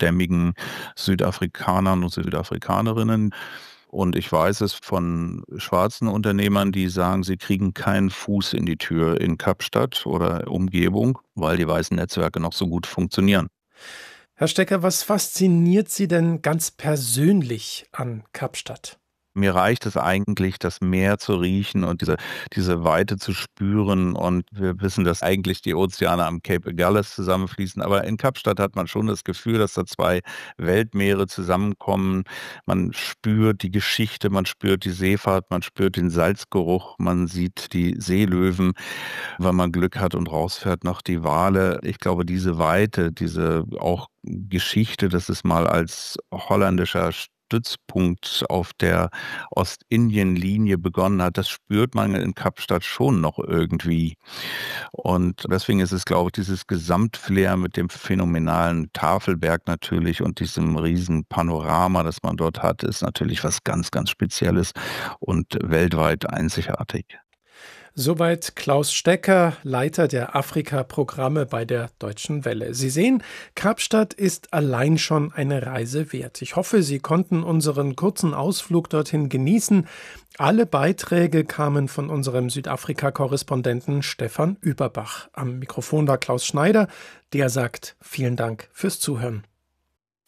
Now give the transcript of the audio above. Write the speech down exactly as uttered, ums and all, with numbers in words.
stämmigen Südafrikanern und Südafrikanerinnen. Und ich weiß es von schwarzen Unternehmern, die sagen, sie kriegen keinen Fuß in die Tür in Kapstadt oder Umgebung, weil die weißen Netzwerke noch so gut funktionieren. Herr Stecker, was fasziniert Sie denn ganz persönlich an Kapstadt? Mir reicht es eigentlich, das Meer zu riechen und diese diese Weite zu spüren. Und wir wissen, dass eigentlich die Ozeane am Cape Agulhas zusammenfließen. Aber in Kapstadt hat man schon das Gefühl, dass da zwei Weltmeere zusammenkommen. Man spürt die Geschichte, man spürt die Seefahrt, man spürt den Salzgeruch, man sieht die Seelöwen, wenn man Glück hat und rausfährt, noch die Wale. Ich glaube, diese Weite, diese auch Geschichte, dass es mal als holländischer Stützpunkt auf der Ostindien-Linie begonnen hat, das spürt man in Kapstadt schon noch irgendwie. Und deswegen ist es, glaube ich, dieses Gesamtflair mit dem phänomenalen Tafelberg natürlich und diesem riesen Panorama, das man dort hat, ist natürlich was ganz, ganz Spezielles und weltweit einzigartig. Soweit Klaus Stecker, Leiter der Afrika-Programme bei der Deutschen Welle. Sie sehen, Kapstadt ist allein schon eine Reise wert. Ich hoffe, Sie konnten unseren kurzen Ausflug dorthin genießen. Alle Beiträge kamen von unserem Südafrika-Korrespondenten Stefan Überbach. Am Mikrofon war Klaus Schneider, der sagt vielen Dank fürs Zuhören.